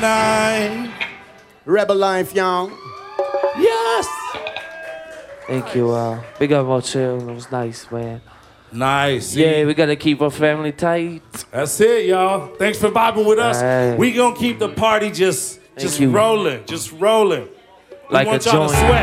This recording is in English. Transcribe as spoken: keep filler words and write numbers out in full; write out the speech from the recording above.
tonight. Rebel life, y'all. Yes. Thank you. Uh, big up Motel. It was nice, man. Nice. Yeah, we gotta keep our family tight. That's it, y'all. Thanks for vibing with us. Right. We gonna keep the party just, just you. rolling, just rolling. We Like want a y'all to joint. sweat.